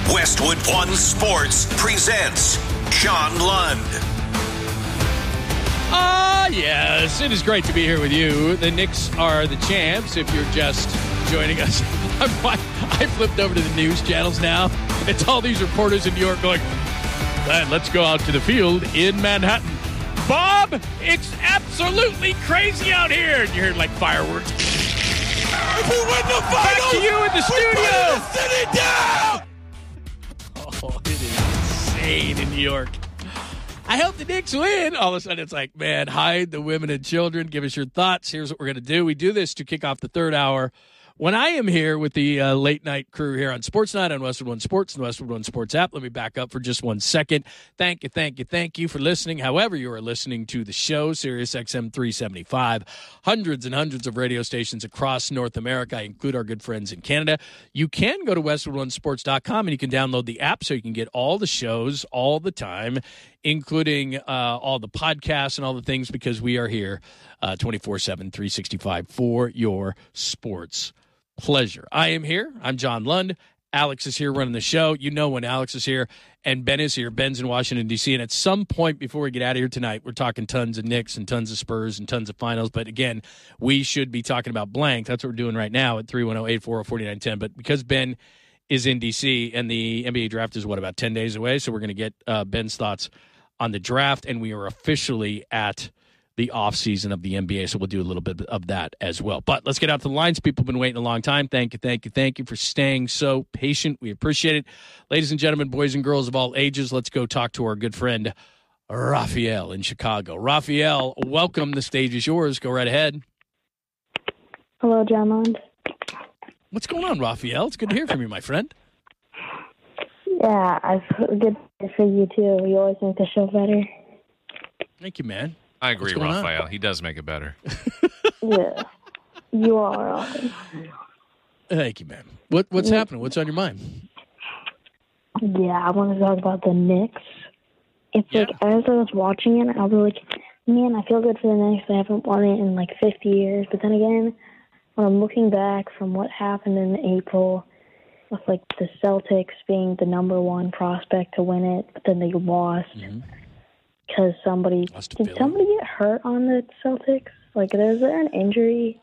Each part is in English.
Westwood One Sports presents John Lund. Yes, it is great to be here with you. The Knicks are the champs if you're just joining us. I flipped over to the news channels now. It's all these reporters in New York going, let's go out to the field in Manhattan. Bob, it's absolutely crazy out here. And you heard like fireworks. If we win the finals, back to you in the studio. The city down. Oh, it is insane in New York. I hope the Knicks win. All of a sudden, it's like, man, hide the women and children. Give us your thoughts. Here's what we're going to do. We do this to kick off the third hour. When I am here with the late-night crew here on Sports Night on Westwood One Sports and the Westwood One Sports app, let me back up for just 1 second. Thank you for listening. However you are listening to the show, Sirius XM 375, hundreds and hundreds of radio stations across North America. I include our good friends in Canada. You can go to westwoodonesports.com and you can download the app so you can get all the shows all the time, including all the podcasts and all the things, because we are here 24/7, 365 for your sports pleasure. I am here. I'm John Lund. Alex is here running the show. You know when Alex is here, and Ben is here. Ben's in Washington, D.C., and at some point before we get out of here tonight, we're talking tons of Knicks and tons of Spurs and tons of finals. But again, we should be talking about blank. That's what we're doing right now at 310-840-4910. But because Ben is in D.C. and the NBA draft is, about 10 days away, so we're going to get Ben's thoughts on the draft, and we are officially at the offseason of the NBA, so we'll do a little bit of that as well. But let's get out to the lines. People have been waiting a long time. Thank you for staying so patient. We appreciate it. Ladies and gentlemen, boys and girls of all ages, let's go talk to our good friend, Raphael in Chicago. Raphael, welcome. The stage is yours. Go right ahead. Hello, John Lund. What's going on, Raphael? It's good to hear from you, my friend. Yeah, good for you, too. You always make the show better. Thank you, man. I agree, Raphael. He does make it better. Yeah, you are awesome. Thank you, man. What's happening? What's on your mind? Yeah, I want to talk about the Knicks. It's like, as I was watching it, I was like, man, I feel good for the Knicks. They haven't won it in like 50 years. But then again, when I'm looking back from what happened in April, with like the Celtics being the number one prospect to win it, but then they lost. Mm-hmm. Because did somebody get hurt on the Celtics? Like, is there an injury?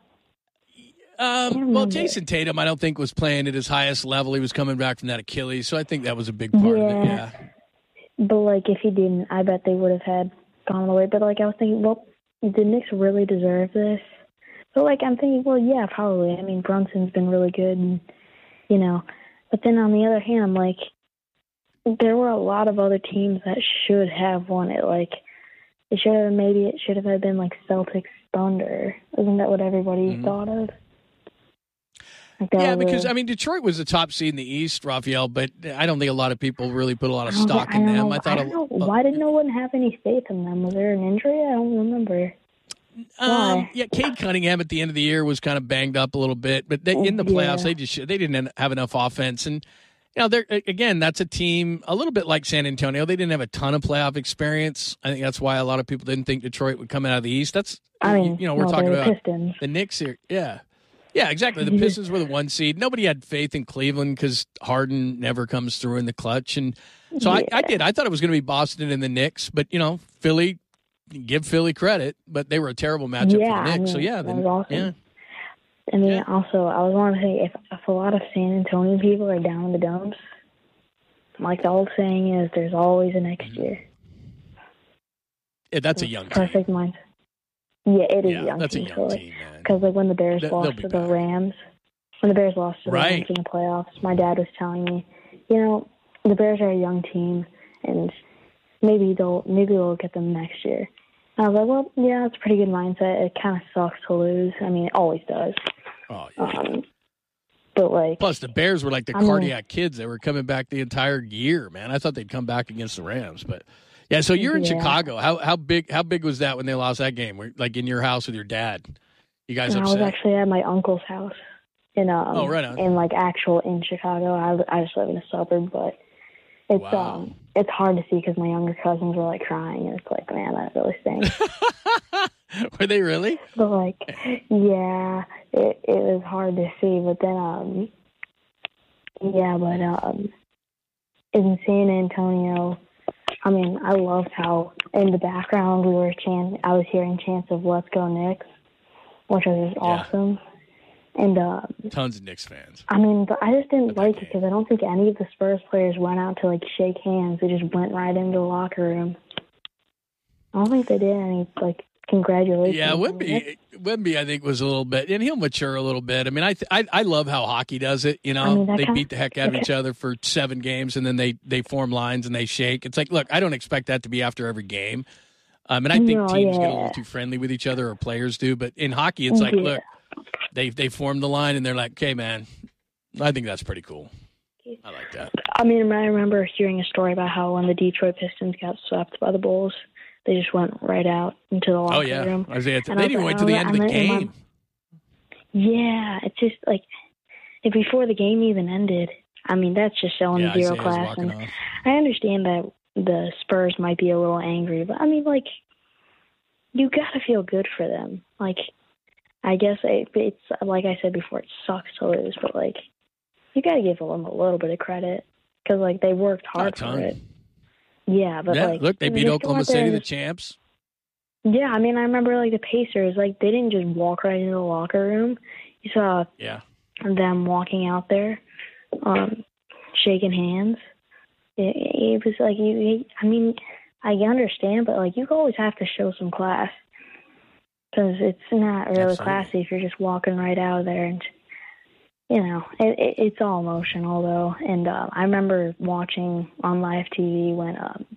Well, Jason Tatum, I don't think, was playing at his highest level. He was coming back from that Achilles, so I think that was a big part of it, yeah. But, like, if he didn't, I bet they would have had gone away. But, like, I was thinking, well, did the Knicks really deserve this? So, like, I'm thinking, well, yeah, probably. I mean, Brunson's been really good, and, you know. But then on the other hand, I'm like, there were a lot of other teams that should have won it. Like, it should have been like Celtics Thunder. Isn't that what everybody thought of? Like because, Detroit was the top seed in the East, Raphael, but I don't think a lot of people really put a lot of stock in them. Why did no one have any faith in them? Was there an injury? I don't remember. Cade Cunningham at the end of the year was kind of banged up a little bit, but in the playoffs, they didn't have enough offense. And that's a team a little bit like San Antonio. They didn't have a ton of playoff experience. I think that's why a lot of people didn't think Detroit would come out of the East. We're talking about Pistons. The Knicks here. Yeah, exactly. The Pistons were the 1 seed. Nobody had faith in Cleveland because Harden never comes through in the clutch. And so I did. I thought it was going to be Boston and the Knicks, but, Philly, give Philly credit, but they were a terrible matchup for the Knicks. That was awesome. Also, I was wanting to say, if a lot of San Antonio people are down in the dumps, like the old saying is, there's always a next year. Yeah, that's a young team. Perfect mind. Yeah, it is a young that's team. That's a young team, man. Because like when the Bears lost to the Rams, in the Rams in the playoffs, my dad was telling me, the Bears are a young team, and maybe they'll get them next year. I was like, well, yeah, it's a pretty good mindset. It kind of sucks to lose. I mean, it always does. Oh, yeah. But plus the Bears were like the cardiac kids. They were coming back the entire year, man. I thought they'd come back against the Rams, but yeah. So you're in Chicago. How big was that when they lost that game? Like in your house with your dad? You guys upset? I was actually at my uncle's house in right on. in Chicago. I just live in a suburb, but it's it's hard to see because my younger cousins were like crying, and it's like, man, that really stinks. Were they really? But yeah, it was hard to see. But then, in San Antonio, I mean, I loved how in the background I was hearing chants of "Let's Go Knicks," which was awesome. And tons of Knicks fans. I mean, but I just didn't like it because I don't think any of the Spurs players went out to like shake hands. They just went right into the locker room. I don't think they did any like congratulations. Yeah, Wemby, I think was a little bit, and he'll mature a little bit. I mean, I love how hockey does it. You know, I mean, they beat the heck out of each other for 7 games, and then they form lines and they shake. It's like, look, I don't expect that to be after every game. And I think teams get a little too friendly with each other, or players do. But in hockey, it's like, look, they form the line, and they're like, okay, man, I think that's pretty cool. I like that. I mean, I remember hearing a story about how when the Detroit Pistons got swept by the Bulls, they just went right out into the locker room. Isaiah, they didn't even wait till the end of the game. Yeah, it's just like if before the game even ended. I mean, that's just showing zero class. And I understand that the Spurs might be a little angry, but I mean, like, you got to feel good for them. Like, I guess it's like I said before, it sucks to lose, but like, you got to give them a little bit of credit because like they worked hard for it. Yeah, but like, look, they beat Oklahoma City, the champs. Yeah, I mean, I remember like the Pacers, like they didn't just walk right into the locker room. You saw them walking out there, shaking hands. It was like I mean, I understand, but like you always have to show some class because it's not really classy if you're just walking right out of there. And you know, it's all emotional though. And I remember watching on live TV when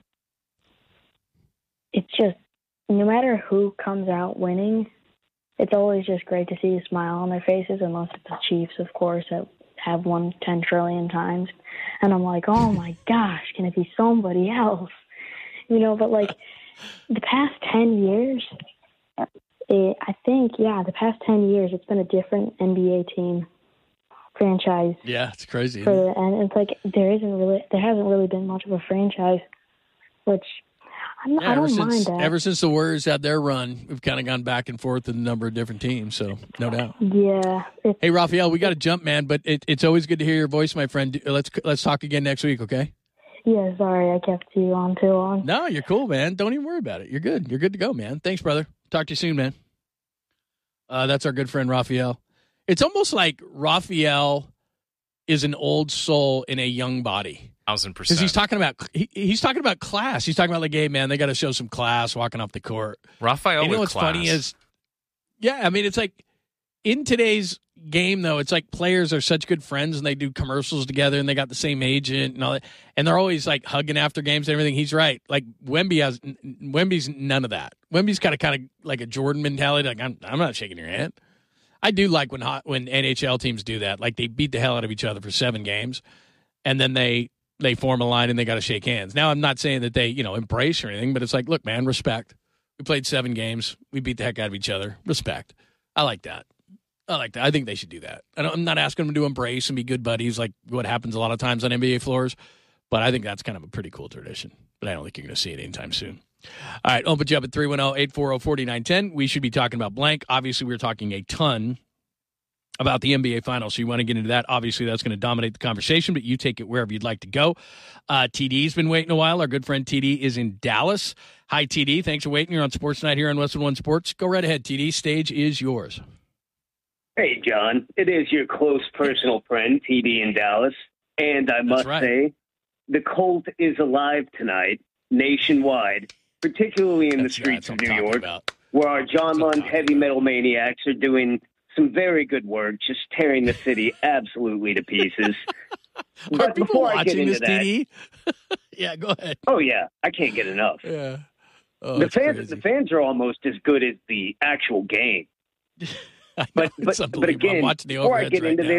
it's just no matter who comes out winning, it's always just great to see a smile on their faces, unless it's the Chiefs, of course, that have won 10 trillion times. And I'm like, oh my gosh, can it be somebody else? You know, but like the past 10 years, I think, the past 10 years, it's been a different NBA team franchise. Yeah, it's crazy. And it's like there hasn't really been much of a franchise, which I don't mind that. Ever since the Warriors had their run, we've kind of gone back and forth with a number of different teams, so no doubt. Yeah. Hey, Raphael, we got to jump, man, but it's always good to hear your voice, my friend. Let's talk again next week, okay? Yeah, sorry I kept you on too long. No, you're cool, man. Don't even worry about it. You're good. You're good to go, man. Thanks, brother. Talk to you soon, man. That's our good friend, Raphael. It's almost like Raphael is an old soul in a young body. 1,000%. Because he's talking about class. He's talking about like, hey, man, they got to show some class walking off the court. Raphael, you know what's funny is, I mean, it's like in today's game though, it's like players are such good friends and they do commercials together and they got the same agent and all that, and they're always like hugging after games and everything. He's right. Like Wemby's none of that. Wemby's got a kind of like a Jordan mentality. Like I'm not shaking your hand. I do like when NHL teams do that. Like they beat the hell out of each other for 7 games, and then they form a line and they got to shake hands. Now, I'm not saying that they, embrace or anything, but it's like, look, man, respect. We played 7 games. We beat the heck out of each other. Respect. I like that. I think they should do that. I'm not asking them to embrace and be good buddies like what happens a lot of times on NBA floors, but I think that's kind of a pretty cool tradition. But I don't think you're going to see it anytime soon. All right, I'll put you up at 310-840-4910. We should be talking about blank. Obviously, we're talking a ton about the NBA Finals, so you want to get into that. Obviously, that's going to dominate the conversation, but you take it wherever you'd like to go. TD's been waiting a while. Our good friend TD is in Dallas. Hi, TD. Thanks for waiting. You're on Sports Night here on Westwood One Sports. Go right ahead, TD. Stage is yours. Hey, John. It is your close personal friend, TD in Dallas. And I must say, the cult is alive tonight, nationwide, particularly in the streets of New York, where our John Lund heavy metal maniacs are doing some very good work, just tearing the city absolutely to pieces. But before I get into that, yeah, go ahead. Oh yeah, I can't get enough. Yeah, the fans are almost as good as the actual game. But again, before I get into this,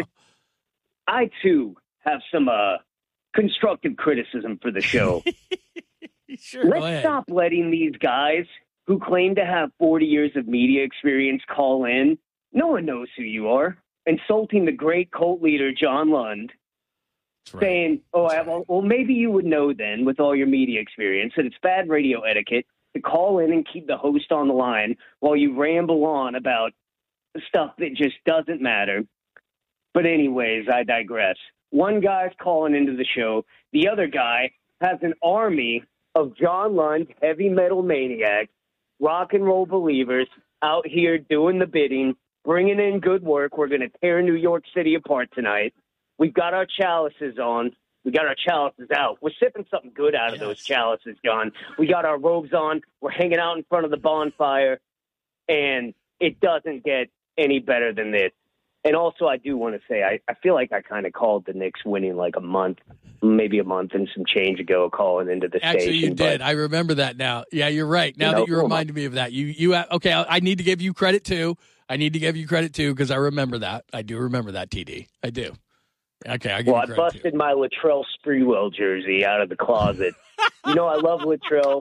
I too have some constructive criticism for the show. Sure, let's stop letting these guys who claim to have 40 years of media experience call in. No one knows who you are. Insulting the great cult leader, John Lund. Right. Saying, well, maybe you would know then, with all your media experience, that it's bad radio etiquette to call in and keep the host on the line while you ramble on about stuff that just doesn't matter. But anyways, I digress. One guy's calling into the show. The other guy has an army of John Lund, heavy metal maniacs, rock and roll believers out here doing the bidding, bringing in good work. We're going to tear New York City apart tonight. We've got our chalices on. We got our chalices out. We're sipping something good out of those chalices, John. We got our robes on. We're hanging out in front of the bonfire, and it doesn't get any better than this. And also, I do want to say, I feel like I kind of called the Knicks winning like maybe a month and some change ago, calling into the station. Actually, you did. I remember that now. Yeah, you're right. Now that you reminded me of that, okay. I need to give you credit too. Because I remember that. I do remember that, TD. I do. Okay, I busted my Latrell Sprewell jersey out of the closet. I love Latrell.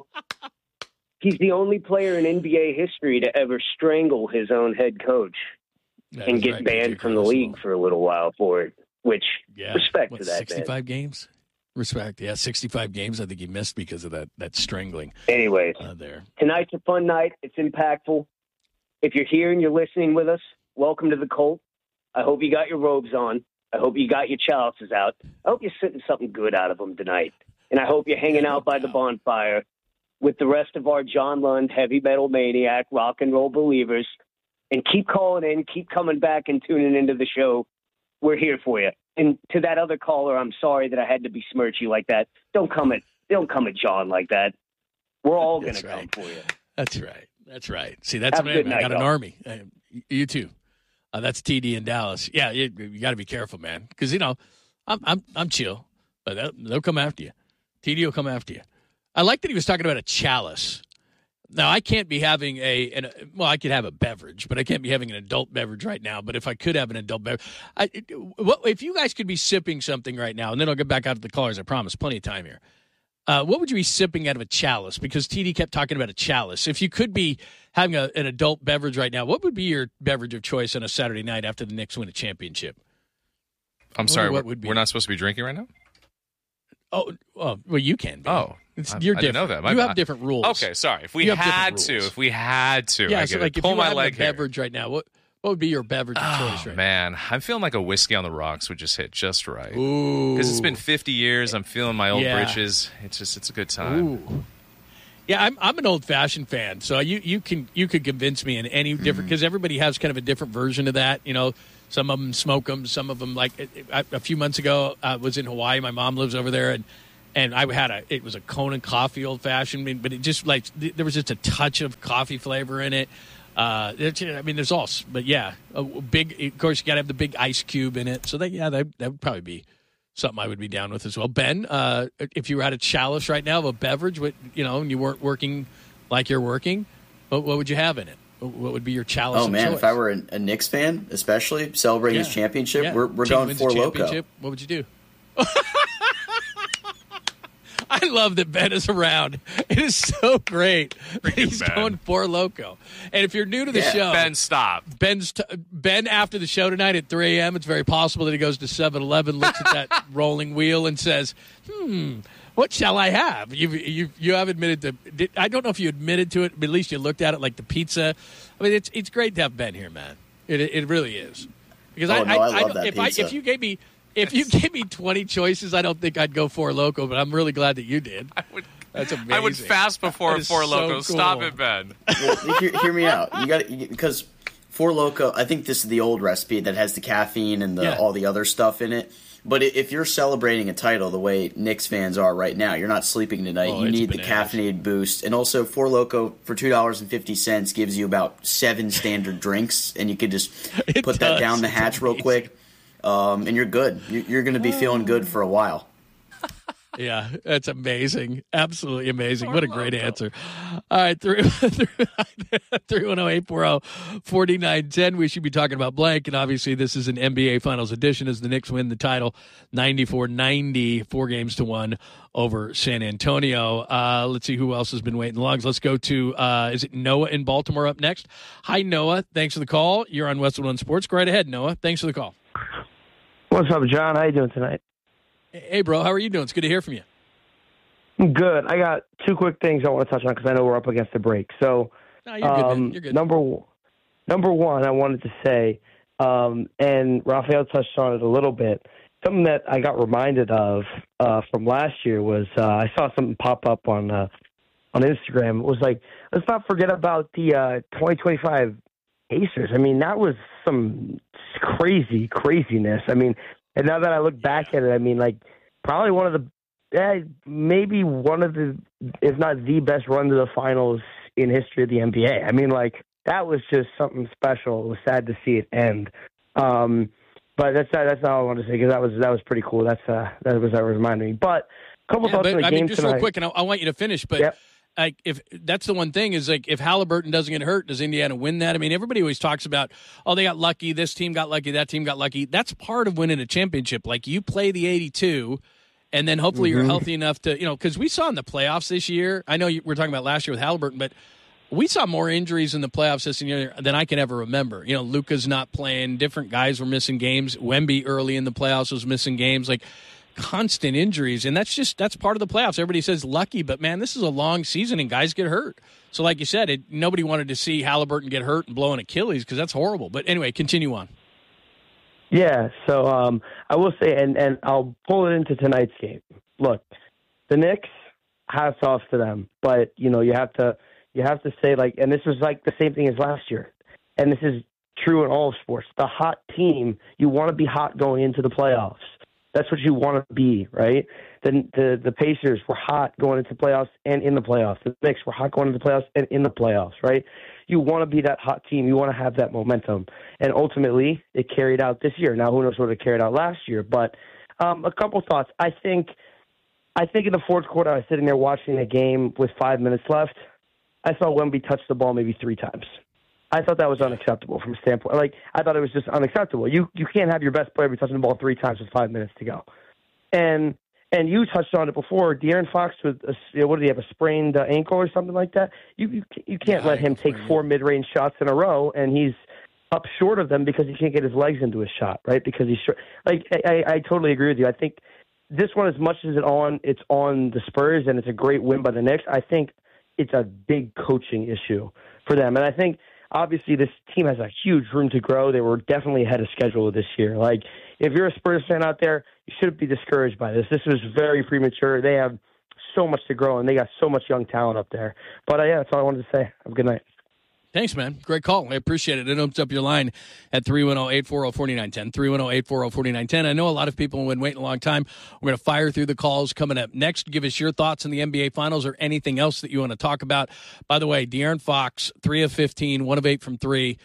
He's the only player in NBA history to ever strangle his own head coach and get banned from the league for a little while for it, which respect to that, 65 man. games? Respect. Yeah, 65 games I think he missed because of that strangling. Anyways, tonight's a fun night. It's impactful. If you're here and you're listening with us, welcome to the Colt. I hope you got your robes on. I hope you got your chalices out. I hope you're sitting something good out of them tonight. And I hope you're hanging out by the bonfire with the rest of our John Lund heavy metal maniac rock and roll believers. And keep calling in, keep coming back and tuning into the show. We're here for you. And to that other caller, I'm sorry that I had to besmirch you like that. Don't come at John like that. We're all going to come for you. That's right. See, that's amazing. I got an army. You too. That's TD in Dallas. Yeah, you got to be careful, man, because I'm chill, but they'll come after you. TD will come after you. I like that he was talking about a chalice. Now, I can't be having I could have a beverage, but I can't be having an adult beverage right now. But if I could have an adult beverage, if you guys could be sipping something right now, and then I'll get back out to the callers, I promise, plenty of time here. What would you be sipping out of a chalice? Because TD kept talking about a chalice. If you could be having an adult beverage right now, what would be your beverage of choice on a Saturday night after the Knicks win a championship? I'm sorry, we're not supposed to be drinking right now? Oh, well, you can be. Oh, you're different. I didn't know that. You have different rules. Okay, sorry. If we had to, yeah. I So, like, if pull you my have leg a beverage right now, what would be your beverage of choice right now? Man, I'm feeling like a whiskey on the rocks would just hit just right. Ooh, because it's been 50 years. I'm feeling my old britches. It's a good time. Ooh. Yeah, I'm an old-fashioned fan, so you could convince me in any different, because everybody has kind of a different version of that. Some of them smoke them, some of them like. A few months ago, I was in Hawaii. My mom lives over there, and I had it was a Kona coffee old-fashioned, but it just there was just a touch of coffee flavor in it. There's all, but yeah, a big. Of course, you got to have the big ice cube in it. So that would probably be something I would be down with as well. Ben, if you were at a chalice right now of a beverage, and you weren't working like you're working, what would you have in it? What would be your chalice? Oh man, choice? If I were a Knicks fan, especially celebrating his championship, we're going Four Loko. What would you do? I love that Ben is around. It is so great that he's going Four Loko. And if you're new to the show, Ben, stop. Ben after the show tonight at 3 a.m., it's very possible that he goes to 7-Eleven, looks at that rolling wheel, and says, what shall I have? You have admitted to. I don't know if you admitted to it, but at least you looked at it like the pizza. I mean, it's great to have Ben here, man. It really is. Because I love that pizza. If you gave me 20 choices, I don't think I'd go Four Loko, but I'm really glad that you did. That's amazing. I would fast before Four Loko. Cool. Stop it, Ben. Well, hear me out. Because Four Loko, I think this is the old recipe that has the caffeine and all the other stuff in it. But if you're celebrating a title the way Knicks fans are right now, you're not sleeping tonight. You need the caffeinated boost. And also, Four Loko for $2.50 gives you about 7 standard drinks, and you could just put that down the hatch real quick. And you're good. You're going to be feeling good for a while. Yeah, that's amazing. Absolutely amazing. What a great answer. All right, 310-840-4910. We should be talking about blank, and obviously this is an NBA Finals edition as the Knicks win the title 94-90, 4-1 over San Antonio. Let's see who else has been waiting longs. Let's go to, is it Noah in Baltimore up next? Hi, Noah. Thanks for the call. You're on Westwood One Sports. Go right ahead, Noah. Thanks for the call. What's up, John? How you doing tonight? Hey, bro. How are you doing? It's good to hear from you. Good. I got 2 quick things I want to touch on because I know we're up against the break. So, no, you're good, man. You're good. Number one, I wanted to say, and Raphael touched on it a little bit. something that I got reminded of from last year was I saw something pop up on Instagram. It was like, let's not forget about the 2025 Pacers. I mean, that was some craziness. I mean, and now that I look back at it, I mean, like, probably one of the, maybe one of the, if not the best run to the finals in history of the NBA. I mean, like, that was just something special. It was sad to see it end. But that's all I wanted to say, because that was pretty cool. That reminded me. But a couple thoughts on the game just tonight. Real quick, and I want you to finish, but. Yep. Like, if that's the one thing is, like, if Halliburton doesn't get hurt, does Indiana win that? I mean, everybody always talks about, oh, they got lucky, this team got lucky, that team got lucky. That's part of winning a championship. Like, you play the 82, and then hopefully you're healthy enough to, because we saw in the playoffs this year, I know we're talking about last year with Halliburton, but we saw more injuries in the playoffs this year than I can ever remember. Luka's not playing, different guys were missing games. Wemby early in the playoffs was missing games. Like, constant injuries, and that's part of the playoffs. Everybody says lucky, but man, this is a long season and guys get hurt. So like you said, nobody wanted to see Halliburton get hurt and blow an Achilles, because that's horrible. But anyway, continue on. Yeah, so I will say, and I'll pull it into tonight's game. Look, the Knicks, hats off to them, but you have to say, like, and this was like the same thing as last year, and this is true in all sports. The hot team, you want to be hot going into the playoffs. That's what you want to be, right? The Pacers were hot going into playoffs and in the playoffs. The Knicks were hot going into playoffs and in the playoffs, right? You want to be that hot team. You want to have that momentum. And ultimately, it carried out this year. Now, who knows what it carried out last year? But a couple thoughts. I think in the fourth quarter, I was sitting there watching the game with 5 minutes left. I saw Wemby touch the ball maybe 3 times. I thought that was unacceptable from a standpoint. Like, I thought it was just unacceptable. You can't have your best player be touching the ball 3 times with 5 minutes to go. And you touched on it before. De'Aaron Fox with what did he have, a sprained ankle or something like that? You can't let him take 4 mid-range shots in a row, and he's up short of them because he can't get his legs into his shot, right? Because he's short. Like, I totally agree with you. I think this one, as much as it's on the Spurs and it's a great win by the Knicks, I think it's a big coaching issue for them. And I think, obviously, this team has a huge room to grow. They were definitely ahead of schedule this year. Like, if you're a Spurs fan out there, you shouldn't be discouraged by this. This was very premature. They have so much to grow, and they got so much young talent up there. But, yeah, that's all I wanted to say. Have a good night. Thanks, man. Great call. I appreciate it. It opens up your line at 310-840-4910. 310-840-4910. I know a lot of people have been waiting a long time. We're going to fire through the calls coming up next. Give us your thoughts on the NBA Finals or anything else that you want to talk about. By the way, De'Aaron Fox, 3 of 15, 1 of 8 from 3,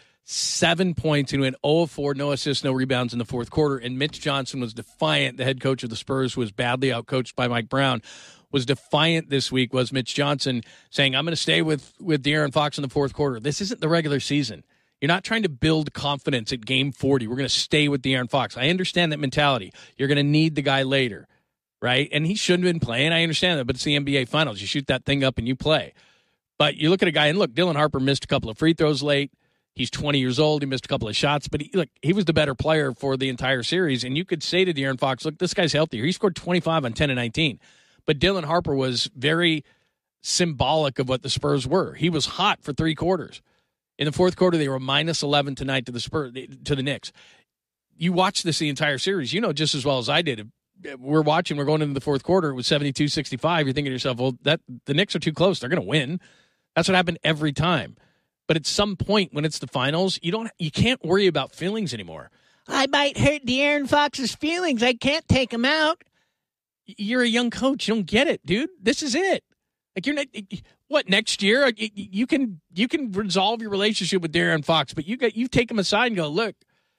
7 points, and went 0 of 4, no assists, no rebounds in the fourth quarter. And Mitch Johnson was defiant. The head coach of the Spurs was badly outcoached by Mike Brown. Was defiant this week, was Mitch Johnson, saying, I'm going to stay with De'Aaron Fox in the fourth quarter. This isn't the regular season. You're not trying to build confidence at game 40. We're going to stay with De'Aaron Fox. I understand that mentality. You're going to need the guy later, right? And he shouldn't have been playing. I understand that, but it's the NBA Finals. You shoot that thing up and you play. But you look at a guy, and look, Dylan Harper missed a couple of free throws late. He's 20 years old. He missed a couple of shots, but he was the better player for the entire series. And you could say to De'Aaron Fox, look, this guy's healthier. He scored 25 on 10 and 19. But Dylan Harper was very symbolic of what the Spurs were. He was hot for 3 quarters. In the fourth quarter, they were minus 11 tonight to the Knicks. You watched this the entire series. You know just as well as I did. We're going into the fourth quarter. It was 72-65. You're thinking to yourself, well, the Knicks are too close. They're going to win. That's what happened every time. But at some point when it's the finals, you can't worry about feelings anymore. I might hurt De'Aaron Fox's feelings. I can't take him out. You're a young coach. You don't get it, dude. This is it. Like, you're not. What, next year? You can resolve your relationship with De'Aaron Fox, but you take him aside and go, look,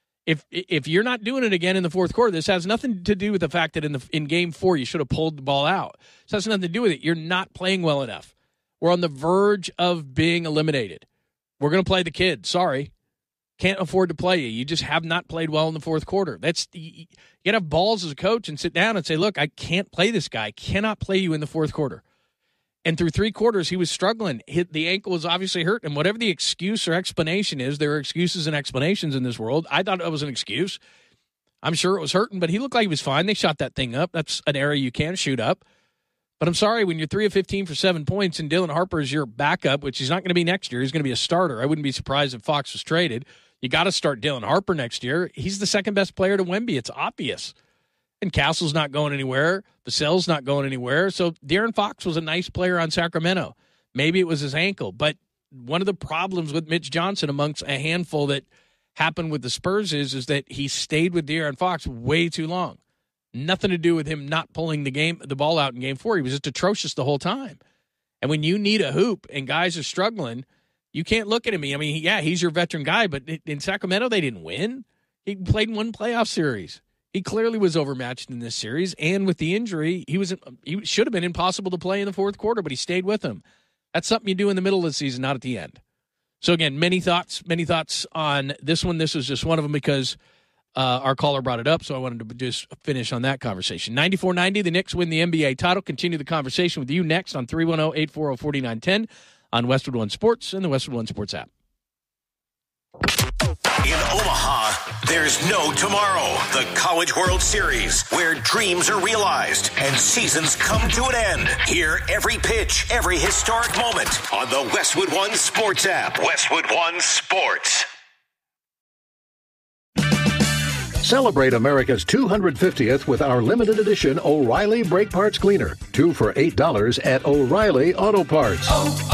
if you're not doing it again in the fourth quarter, this has nothing to do with the fact that in game 4 you should have pulled the ball out. This has nothing to do with it. You're not playing well enough. We're on the verge of being eliminated. We're going to play the kid. Sorry. Can't afford to play you. You just have not played well in the fourth quarter. You got to have balls as a coach and sit down and say, look, I can't play this guy. I cannot play you in the fourth quarter. And through 3 quarters, he was struggling. The ankle was obviously hurt. And whatever the excuse or explanation is, there are excuses and explanations in this world. I thought it was an excuse. I'm sure it was hurting, but he looked like he was fine. They shot that thing up. That's an area you can shoot up. But I'm sorry, when you're 3 of 15 for 7 points and Dylan Harper is your backup, which he's not going to be next year, he's going to be a starter. I wouldn't be surprised if Fox was traded. You got to start Dylan Harper next year. He's the second best player to Wemby. It's obvious. And Castle's not going anywhere. Vassell's not going anywhere. So De'Aaron Fox was a nice player on Sacramento. Maybe it was his ankle. But one of the problems with Mitch Johnson amongst a handful that happened with the Spurs is that he stayed with De'Aaron Fox way too long. Nothing to do with him not pulling the ball out in Game 4. He was just atrocious the whole time. And when you need a hoop and guys are struggling, you can't look at him. I mean, yeah, he's your veteran guy, but in Sacramento, they didn't win. He played in one playoff series. He clearly was overmatched in this series, and with the injury, he should have been impossible to play in the fourth quarter, but he stayed with him. That's something you do in the middle of the season, not at the end. So, again, many thoughts on this one. This was just one of them because our caller brought it up, so I wanted to just finish on that conversation. 94-90, the Knicks win the NBA title. Continue the conversation with you next on 310-840-4910 on Westwood One Sports and the Westwood One Sports app. In Omaha, there's no tomorrow. The College World Series, where dreams are realized and seasons come to an end. Hear every pitch, every historic moment on the Westwood One Sports app. Westwood One Sports. Celebrate America's 250th with our limited edition O'Reilly Brake Parts Cleaner. 2 for $8 at O'Reilly Auto Parts.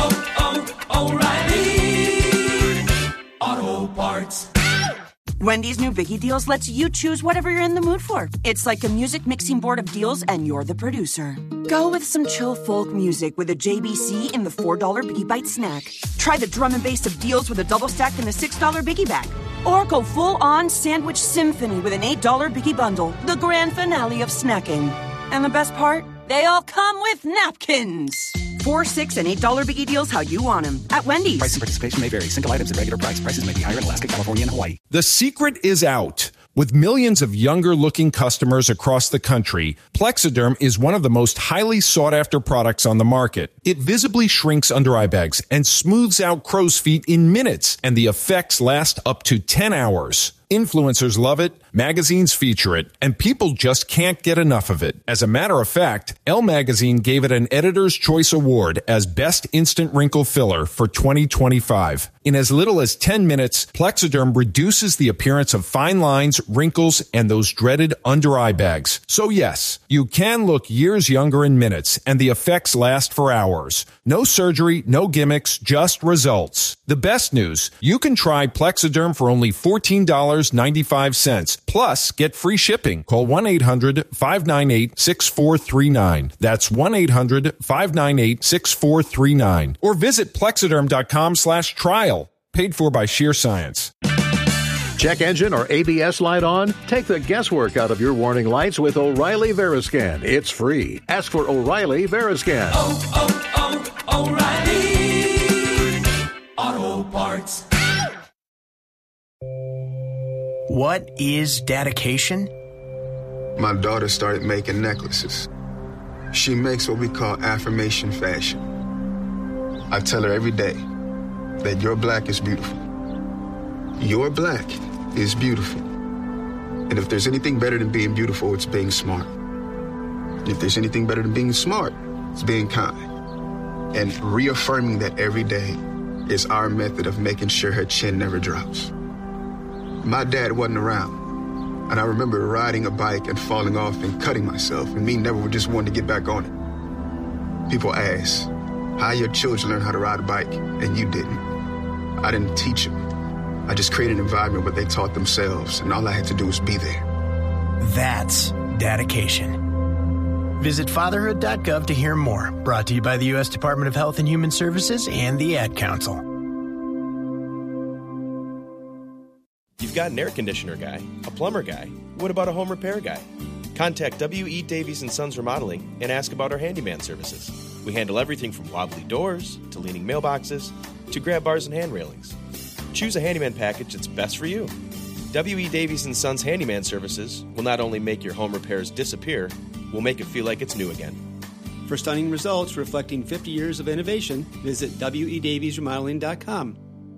O'Reilly Auto Parts. Wendy's new Biggie Deals lets you choose whatever you're in the mood for. It's like a music mixing board of deals, and you're the producer. Go with some chill folk music with a JBC in the $4 Biggie Bite snack. Try the drum and bass of deals with a double stack in the $6 Biggie Bag. Or go full-on sandwich symphony with an $8 Biggie Bundle, the grand finale of snacking. And the best part? They all come with napkins. $4, $6, and $8 Biggie Deals how you want them at Wendy's. Price and participation may vary. Single items at regular price. Prices may be higher in Alaska, California, and Hawaii. The secret is out. With millions of younger-looking customers across the country, Plexiderm is one of the most highly sought-after products on the market. It visibly shrinks under-eye bags and smooths out crow's feet in minutes, and the effects last up to 10 hours. Influencers love it, magazines feature it, and people just can't get enough of it. As a matter of fact, Elle Magazine gave it an Editor's Choice Award as Best Instant Wrinkle Filler for 2025. In as little as 10 minutes, Plexiderm reduces the appearance of fine lines, wrinkles, and those dreaded under-eye bags. So yes, you can look years younger in minutes, and the effects last for hours. No surgery, no gimmicks, just results. The best news, you can try Plexiderm for only $14.95. Plus, get free shipping. Call 1-800-598-6439. That's 1-800-598-6439. Or visit Plexiderm.com/trial. Paid for by Sheer Science. Check engine or ABS light on? Take the guesswork out of your warning lights with O'Reilly Veriscan. It's free. Ask for O'Reilly Veriscan. O'Reilly Auto Parts. What is dedication? My daughter started making necklaces. She makes what we call affirmation fashion. I tell her every day that your black is beautiful. Your black is beautiful. And if there's anything better than being beautiful, it's being smart. If there's anything better than being smart, it's being kind. And reaffirming that every day is our method of making sure her chin never drops. My dad wasn't around, and I remember riding a bike and falling off and cutting myself, and me never just wanting to get back on it. People ask, how your children learn how to ride a bike, and you didn't? I didn't teach them. I just created an environment where they taught themselves, and all I had to do was be there. That's dedication. Visit fatherhood.gov to hear more. Brought to you by the U.S. Department of Health and Human Services and the Ad Council. You've got an air conditioner guy, a plumber guy. What about a home repair guy? Contact W.E. Davies & Sons Remodeling and ask about our handyman services. We handle everything from wobbly doors to leaning mailboxes to grab bars and hand railings. Choose a handyman package that's best for you. W.E. Davies & Sons Handyman Services will not only make your home repairs disappear, we'll make it feel like it's new again. For stunning results reflecting 50 years of innovation, visit WEDaviesRemodeling.com.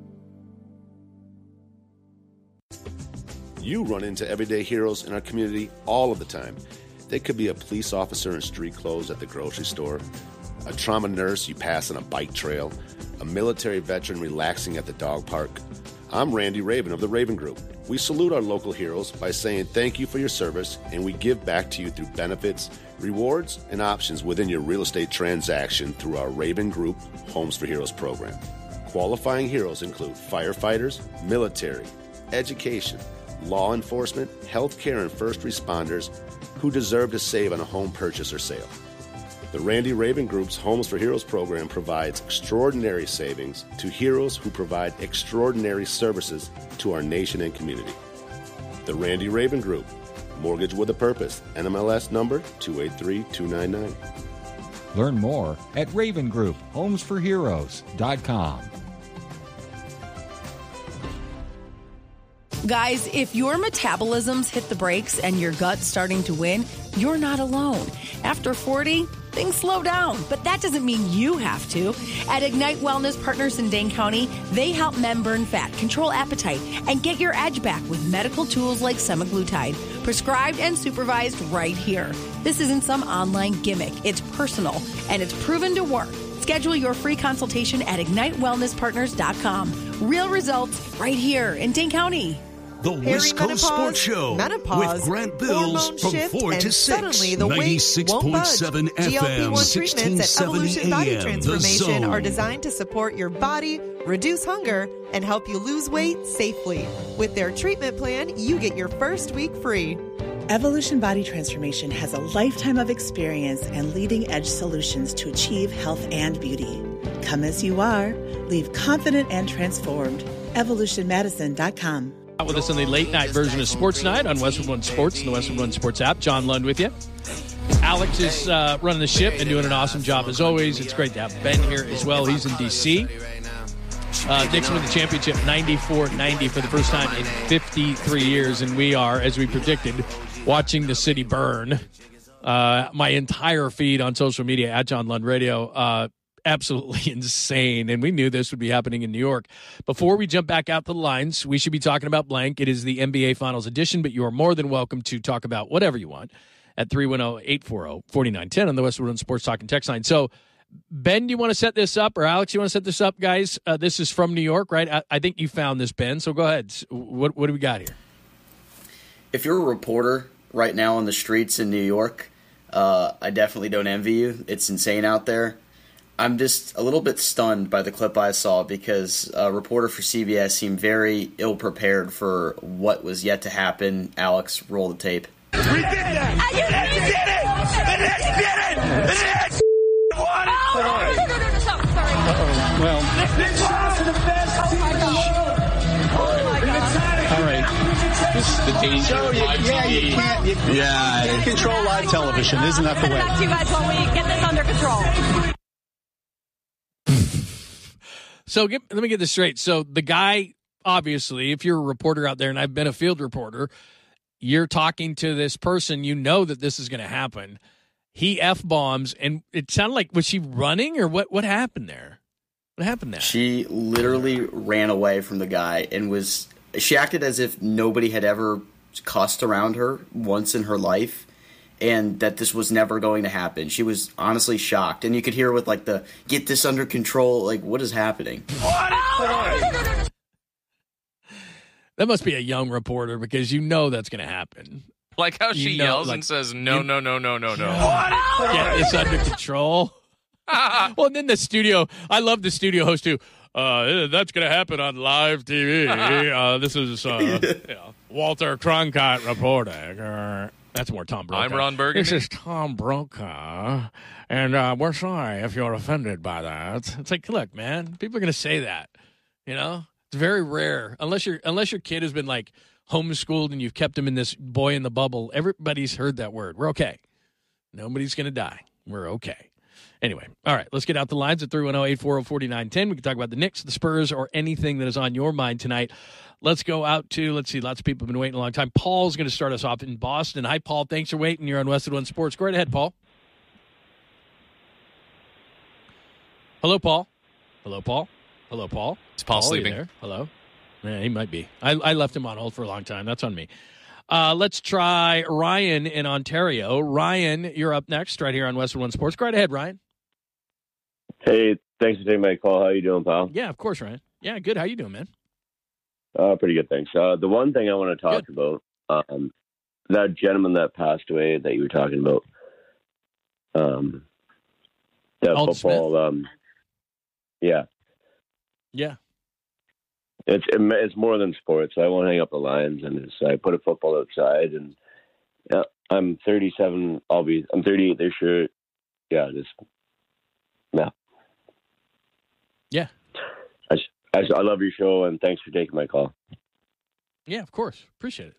You run into everyday heroes in our community all of the time. They could be a police officer in street clothes at the grocery store, a trauma nurse you pass on a bike trail, a military veteran relaxing at the dog park. I'm Randy Raven of the Raven Group. We salute our local heroes by saying thank you for your service, and we give back to you through benefits, rewards, and options within your real estate transaction through our Raven Group Homes for Heroes program. Qualifying heroes include firefighters, military, education, law enforcement, healthcare, and first responders who deserve to save on a home purchase or sale. The Randy Raven Group's Homes for Heroes program provides extraordinary savings to heroes who provide extraordinary services to our nation and community. The Randy Raven Group, Mortgage with a Purpose, NMLS number 283299. Learn more at RavenGroupHomesForHeroes.com. Guys, if your metabolism's hit the brakes and your gut's starting to win, you're not alone. After 40, things slow down, but that doesn't mean you have to. At Ignite Wellness Partners in Dane County, they help men burn fat, control appetite, and get your edge back with medical tools like semaglutide, prescribed and supervised right here. This isn't some online gimmick. It's personal, and it's proven to work. Schedule your free consultation at IgniteWellnessPartners.com. Real results right here in Dane County. The West Coast Sports Show with Grant Bills from 4 to 6. 96.7 FM, 1670 AM. The Zone are designed to support your body, reduce hunger, and help you lose weight safely. With their treatment plan, you get your first week free. Evolution Body Transformation has a lifetime of experience and leading-edge solutions to achieve health and beauty. Come as you are. Leave confident and transformed. EvolutionMedicine.com. With us on the late night version of Sports Night on Westwood One Sports and the Westwood One Sports app. John Lund with you. Alex is running the ship and doing an awesome job as always. It's great to have Ben here as well. He's in D.C. Dixon won the championship 94-90 for the first time in 53 years, and we are, as we predicted, watching the city burn. My entire feed on social media at John Lund Radio, absolutely insane, and we knew this would be happening in New York. Before we jump back out the lines, we should be talking about blank. It is the NBA Finals edition, but you are more than welcome to talk about whatever you want at 310-840-4910 on the Westwood One Sports Talk and Text line. So, Ben, do you want to set this up, or Alex, you want to set this up, guys? This is from New York, right? I think you found this, Ben, so go ahead. What do we got here? If you're a reporter right now on the streets in New York, I definitely don't envy you. It's insane out there. I'm just a little bit stunned by the clip I saw because a reporter for CBS seemed very ill-prepared for what was yet to happen. Alex, roll the tape. We did that! You did it! The Knicks did it! The Knicks won it! Well, Knicks lost to the best team in the world! All right. This is the danger of live TV. You can't control live television. Isn't that the way? Back to you guys while we get this under control. So let me get this straight. So the guy, obviously, if you're a reporter out there, and I've been a field reporter, you're talking to this person, you know that this is going to happen. He F-bombs, and it sounded like, was she running, or what happened there? What happened there? She literally ran away from the guy and she acted as if nobody had ever cussed around her once in her life, and that this was never going to happen. She was honestly shocked. And you could hear with like the, get this under control, like what is happening? That must be a young reporter because you know that's going to happen. Like how she yells and says, no. Get this under control. Well, and then the studio, I love the studio host too. That's going to happen on live TV. This is Walter Cronkite reporting. That's more Tom Brokaw. I'm Ron Burgundy. This is Tom Brokaw, and we're sorry if you're offended by that. It's like, look, man, people are going to say that. You know, it's very rare unless your kid has been like homeschooled and you've kept him in this boy in the bubble. Everybody's heard that word. We're okay. Nobody's going to die. We're okay. Anyway, all right, let's get out the lines at 310-840-4910. We can talk about the Knicks, the Spurs, or anything that is on your mind tonight. Let's go out to, let's see, lots of people have been waiting a long time. Paul's going to start us off in Boston. Hi, Paul. Thanks for waiting. You're on Westwood One Sports. Go right ahead, Paul. Hello, Paul. Hello, Paul. Hello, Paul. Is Paul sleeping? There? Hello. Yeah, he might be. I left him on hold for a long time. That's on me. Let's try Ryan in Ontario. Ryan, you're up next right here on Westwood One Sports. Go right ahead, Ryan. Hey, thanks for taking my call. How you doing, pal? Yeah, of course, Ryan. Yeah, good. How you doing, man? Pretty good, thanks. The one thing I want to talk about, that gentleman that passed away that you were talking about, that Alden football, yeah. It's more than sports. I won't hang up the lines, and I put a football outside, and I'm 37. I'm 38 this year. Yeah. I love your show, and thanks for taking my call. Yeah, of course. Appreciate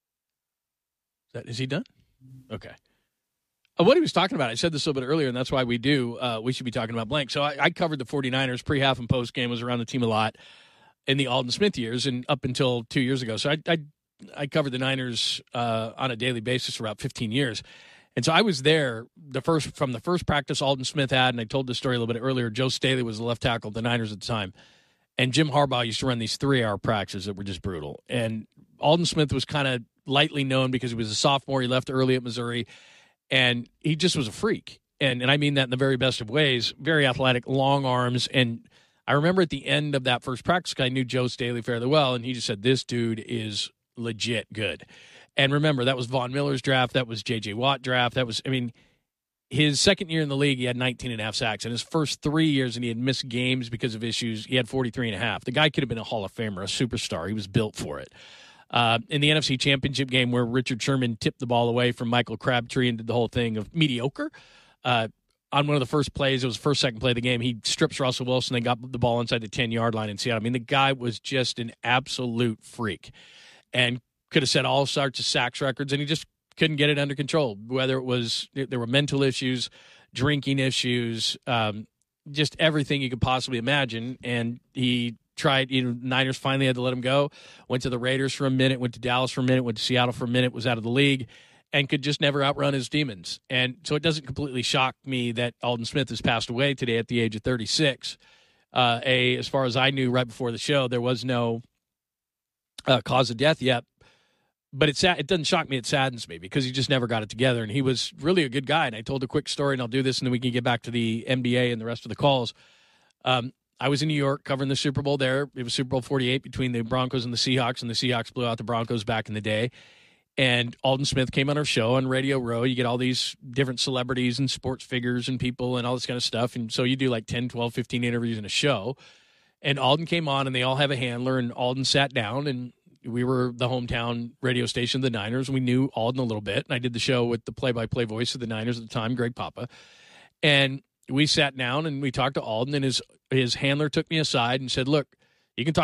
it. Is he done? Okay. What he was talking about, I said this a little bit earlier, and that's why we should be talking about blank. So I covered the 49ers pre-half and post-game, was around the team a lot in the Alden Smith years and up until 2 years ago. So I covered the Niners on a daily basis for about 15 years. And so I was there from the first practice Alden Smith had, and I told this story a little bit earlier. Joe Staley was the left tackle of the Niners at the time. And Jim Harbaugh used to run these 3-hour practices that were just brutal. And Alden Smith was kind of lightly known because he was a sophomore. He left early at Missouri, and he just was a freak. And I mean that in the very best of ways. Very athletic, long arms. And I remember at the end of that first practice, I knew Joe Staley fairly well, and he just said, this dude is legit good. And remember, that was Von Miller's draft. That was J.J. Watt draft. His second year in the league, he had 19.5 sacks. In his first 3 years, and he had missed games because of issues, he had 43.5. The guy could have been a Hall of Famer, a superstar. He was built for it. In the NFC Championship game where Richard Sherman tipped the ball away from Michael Crabtree and did the whole thing of mediocre, on one of the first plays, it was the second play of the game, he strips Russell Wilson. They got the ball inside the 10-yard line in Seattle. The guy was just an absolute freak and could have set all sorts of sacks records, and he just couldn't get it under control, whether there were mental issues, drinking issues, just everything you could possibly imagine. And he tried, Niners finally had to let him go, went to the Raiders for a minute, went to Dallas for a minute, went to Seattle for a minute, was out of the league, and could just never outrun his demons. And so it doesn't completely shock me that Alden Smith has passed away today at the age of 36. As far as I knew right before the show, there was no cause of death yet. But it doesn't shock me. It saddens me because he just never got it together. And he was really a good guy. And I told a quick story, and I'll do this, and then we can get back to the NBA and the rest of the calls. I was in New York covering the Super Bowl there. It was Super Bowl 48 between the Broncos and the Seahawks blew out the Broncos back in the day. And Alden Smith came on our show on Radio Row. You get all these different celebrities and sports figures and people and all this kind of stuff. And so you do like 10, 12, 15 interviews in a show. And Alden came on, and they all have a handler, and Alden sat down, and we were the hometown radio station of the Niners, and we knew Alden a little bit. And I did the show with the play-by-play voice of the Niners at the time, Greg Papa. And we sat down, and we talked to Alden, and his handler took me aside and said, look, you can talk